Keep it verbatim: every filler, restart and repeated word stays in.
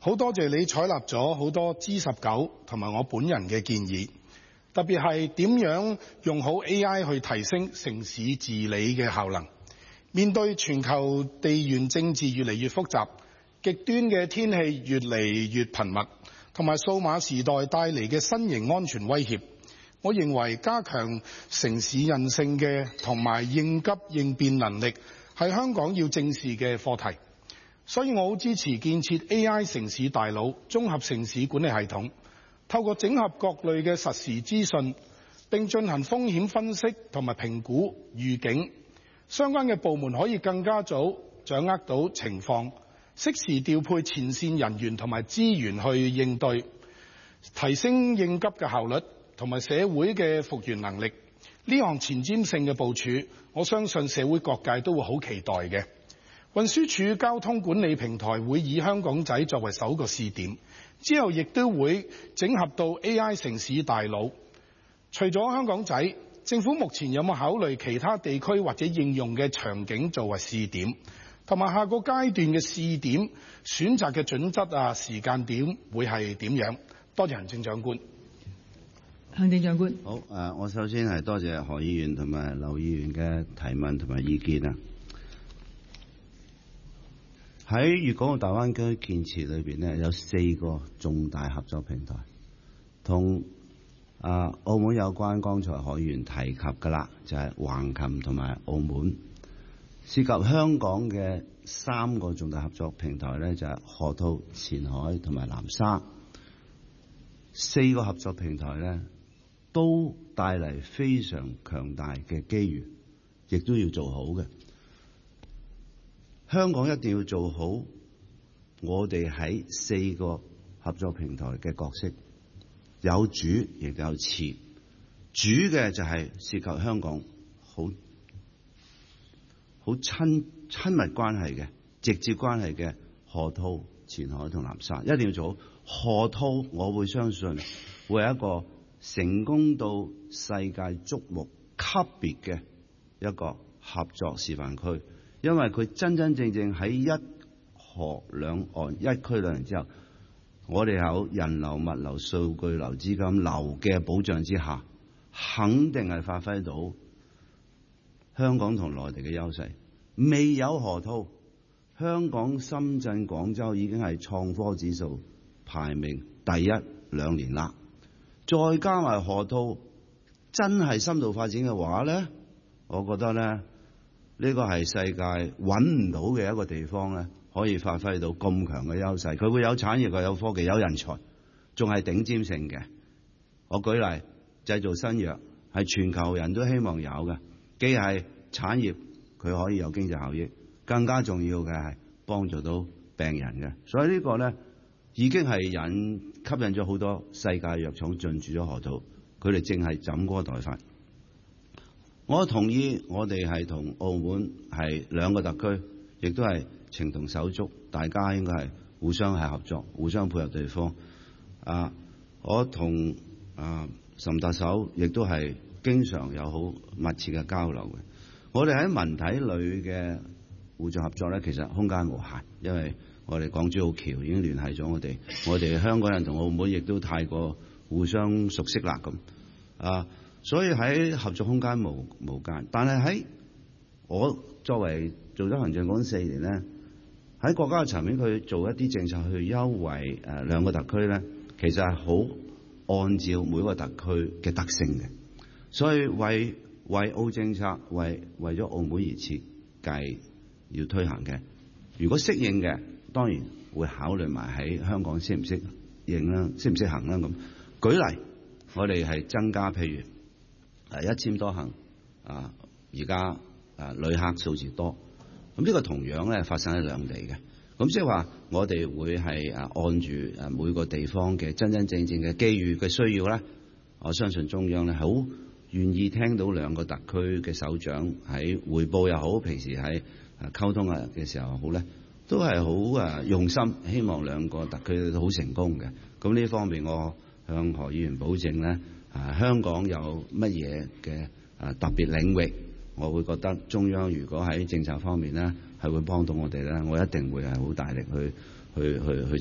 好多謝你採納咗好多 G 十九同埋我本人嘅建議，特別係點樣用好 A I 去提升城市治理嘅效能。面對全球地緣政治越嚟越複雜，極端嘅天氣越嚟越頻密，同埋數碼時代帶嚟嘅新型安全威脅，我認為加強城市韌性嘅同埋應急應變能力係香港要正視嘅課題。所以我好支持建設 A I 城市大腦綜合城市管理系統，透過整合各類嘅實時資訊，並進行風險分析同埋評估預警，相關嘅部門可以更加早掌握到情況，適時調配前線人員同埋資源去應對，提升應急嘅效率同埋社會嘅復原能力。呢項前瞻性嘅部署，我相信社會各界都會好期待嘅。運輸署交通管理平台會以香港仔作為首個試點，之後亦都會整合到 A I 城市大腦。除咗香港仔，政府目前有冇考慮其他地區或者應用嘅場景作為試點？同埋下個階段嘅試點選擇嘅準則啊、時間點會係點樣？多謝行政長官。 行政長官， 好誒，我首先係多謝何議員同埋劉議員嘅提問同埋意見啊。喺粵港澳大灣區建設裏邊呢，有四個重大合作平台，同啊澳門有關。剛才何議員提及㗎啦，就係橫琴同埋澳門。涉及香港嘅三個重大合作平台呢，就係河套、前海同埋南沙。四個合作平台呢，都帶嚟非常強大嘅機遇，亦都要做好嘅。香港一定要做好我哋喺四個合作平台嘅角色，有主亦有次。主嘅就係涉及香港好好親親密關係嘅直接關係嘅河套、前海同南沙，一定要做好。河套我會相信會係一個成功到世界矚目級別嘅一個合作示範區。因為佢真真正正喺一河兩岸一區兩人之後，我哋有人流、物流、數據流、資金流嘅保障之下，肯定係發揮到香港同內地嘅優勢。未有河套，香港、深圳、廣州已經係創科指數排名第一兩年啦。再加埋河套，真係深度發展嘅話咧，我覺得咧。呢個係世界揾唔到嘅一個地方咧，可以發揮到咁強嘅優勢。佢會有產業，佢有科技，有人才，仲係頂尖性嘅。我舉例，製造新藥係全球人都希望有嘅，既係產業，佢可以有經濟效益，更加重要嘅係幫助到病人嘅。所以呢個咧已經係引吸引咗好多世界藥廠進駐咗河套，佢哋正係枕戈待發。我同意，我哋係同澳門係兩個特區，亦都係情同手足，大家應該係互相係合作，互相配合對方。啊，我同啊岑特首亦都係經常有好密切嘅交流嘅。我哋喺文體類嘅互助合作咧，其實空間無限，因為我哋港珠澳橋已經聯繫咗我哋，我哋香港人同澳門亦都太過互相熟悉啦咁啊。所以喺合作空間無無間，但係喺我作為做咗行政長官四年咧，喺國家嘅層面佢做一啲政策去優惠誒兩個特區咧，其實係好按照每個特區嘅特性嘅。所以為為澳政策為為咗澳門而設計要推行嘅，如果適應嘅，當然會考慮埋喺香港適唔適應啦，適唔適行啦咁。舉例，我哋係增加譬如。誒一簽多行啊！而家誒旅客數字多，咁呢個同樣咧發生喺兩地嘅。咁即係話，我哋會係誒按住誒每個地方嘅真真正正嘅機遇嘅需要咧，我相信中央咧好願意聽到兩個特區嘅首長喺匯報又好，平時喺誒溝通啊嘅時候好咧，都係好誒用心，希望兩個特區都好成功嘅。咁呢方面，我向何議員保證咧。啊！香港有乜嘢嘅啊特別領域，我會覺得中央如果喺政策方面咧，係會幫到我哋咧，我一定會係好大力去去去去。